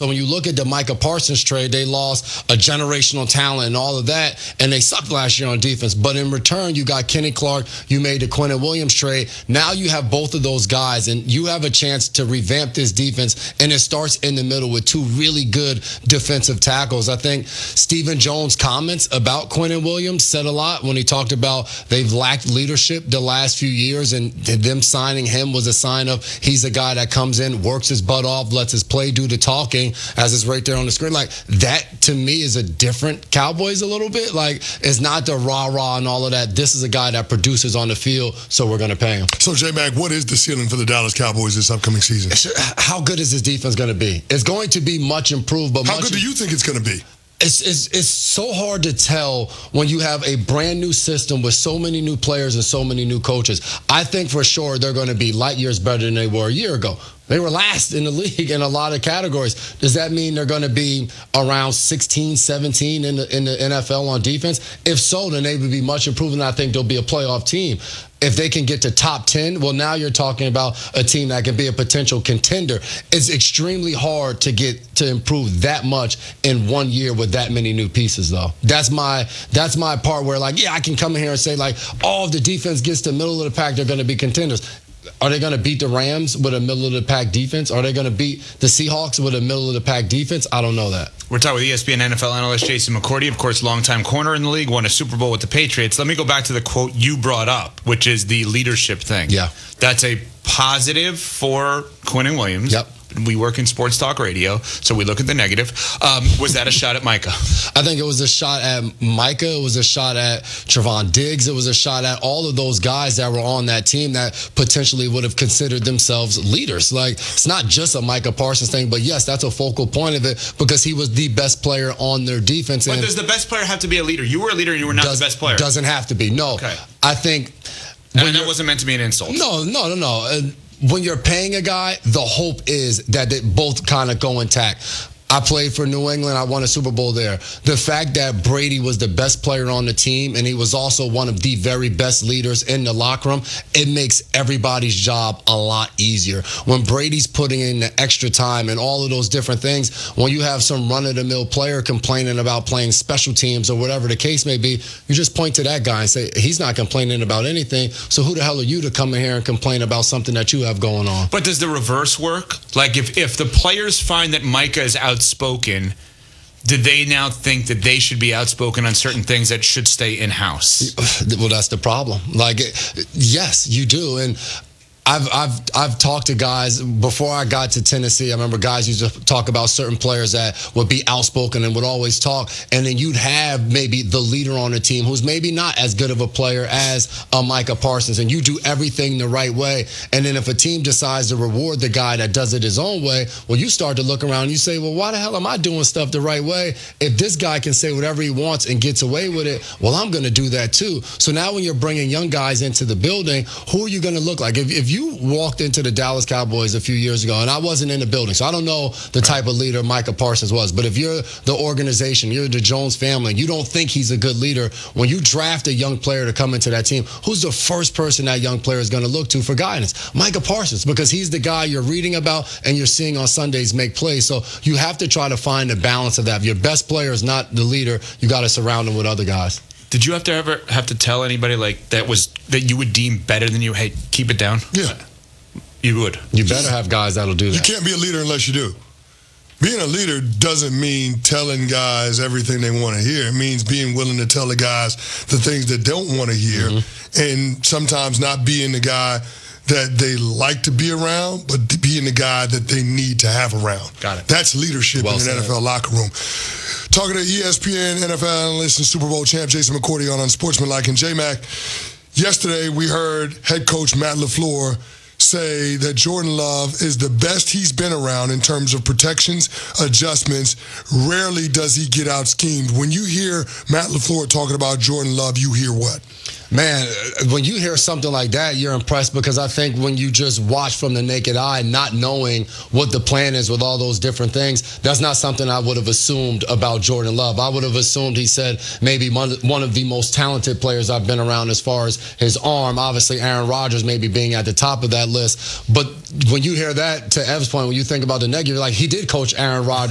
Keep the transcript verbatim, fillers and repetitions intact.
So when you look at the Micah Parsons trade, they lost a generational talent and all of that, and they sucked last year on defense. But in return, you got Kenny Clark, you made the Quinnen Williams trade. Now you have both of those guys, and you have a chance to revamp this defense, and it starts in the middle with two really good defensive tackles. I think Stephen Jones' comments about Quinnen Williams said a lot when he talked about they've lacked leadership the last few years, and them signing him was a sign of he's a guy that comes in, works his butt off, lets his play do the talking, as it's right there on the screen. Like, that, to me, is a different Cowboys a little bit. Like, it's not the rah-rah and all of that. This is a guy that produces on the field, so we're going to pay him. So, J-Mac, what is the ceiling for the Dallas Cowboys this upcoming season? How good is this defense going to be? It's going to be much improved, but How much good do you think it's going to be? It's, it's it's so hard to tell when you have a brand new system with so many new players and so many new coaches. I think for sure they're going to be light years better than they were a year ago. They were last in the league in a lot of categories. Does that mean they're going to be around sixteen, seventeen in the, in the N F L on defense? If so, then they would be much improved, and I think they'll be a playoff team. If they can get to top ten, well, now you're talking about a team that can be a potential contender. It's extremely hard to get to improve that much in one year with that many new pieces, though. That's my that's my part where, like, yeah, I can come in here and say, like, oh, if the defense gets to the middle of the pack, they're going to be contenders. Are they going to beat the Rams with a middle-of-the-pack defense? Are they going to beat the Seahawks with a middle-of-the-pack defense? I don't know that. We're talking with E S P N N F L analyst Jason McCourty, of course, longtime corner in the league, won a Super Bowl with the Patriots. Let me go back to the quote you brought up, which is the leadership thing. Yeah. That's a positive for Quinnen Williams. Yep. We work in sports talk radio, so we look at the negative. Um, was that a shot at Micah? I think it was a shot at Micah. It was a shot at Trevon Diggs. It was a shot at all of those guys that were on that team that potentially would have considered themselves leaders. Like, it's not just a Micah Parsons thing, but yes, that's a focal point of it because he was the best player on their defense. But and does the best player have to be a leader? You were a leader and you were not does, the best player. Doesn't have to be. No. Okay. I think... And that wasn't meant to be an insult. No, no, no, no. Uh, when you're paying a guy, the hope is that they both kind of go intact. I played for New England. I won a Super Bowl there. The fact that Brady was the best player on the team and he was also one of the very best leaders in the locker room, it makes everybody's job a lot easier. When Brady's putting in the extra time and all of those different things, when you have some run-of-the-mill player complaining about playing special teams or whatever the case may be, you just point to that guy and say, he's not complaining about anything, so who the hell are you to come in here and complain about something that you have going on? But does the reverse work? Like, if, if the players find that Micah is out outspoken, do they now think that they should be outspoken on certain things that should stay in-house? Well, that's the problem. Like, yes, you do. And I've I've I've talked to guys before I got to Tennessee. I remember guys used to talk about certain players that would be outspoken and would always talk, and then you'd have maybe the leader on the team who's maybe not as good of a player as a Micah Parsons, and you do everything the right way. And then if a team decides to reward the guy that does it his own way, well, you start to look around and you say, well, why the hell am I doing stuff the right way? If this guy can say whatever he wants and gets away with it, well, I'm going to do that too. So now when you're bringing young guys into the building, who are you going to look like? If, if you walked into the Dallas Cowboys a few years ago, and I wasn't in the building, so I don't know the type of leader Micah Parsons was, but if you're the organization, you're the Jones family, you don't think he's a good leader, when you draft a young player to come into that team, who's the first person that young player is going to look to for guidance? Micah Parsons, because he's the guy you're reading about and you're seeing on Sundays make plays. So you have to try to find the balance of that. If your best player is not the leader, you got to surround him with other guys. Did you have to ever have to tell anybody like that was that you would deem better than you? Hey, keep it down. Yeah, you would. You better have guys that'll do that. You can't be a leader unless you do. Being a leader doesn't mean telling guys everything they want to hear. It means being willing to tell the guys the things they don't want to hear, mm-hmm. and sometimes not being the guy that they like to be around, but being the guy that they need to have around. Got it. That's leadership well in an said. N F L locker room. Talking to E S P N N F L analyst and Super Bowl champ Jason McCourty on Unsportsmanlike. And J-Mac, yesterday we heard head coach Matt LaFleur say that Jordan Love is the best he's been around in terms of protections, adjustments. Rarely does he get out schemed. When you hear Matt LaFleur talking about Jordan Love, you hear what? Man, when you hear something like that, you're impressed, because I think when you just watch from the naked eye, not knowing what the plan is with all those different things, that's not something I would have assumed about Jordan Love. I would have assumed he said maybe one, one of the most talented players I've been around as far as his arm. Obviously, Aaron Rodgers maybe being at the top of that list. But when you hear that, to Ev's point, when you think about the negative, like, he did coach Aaron Rodgers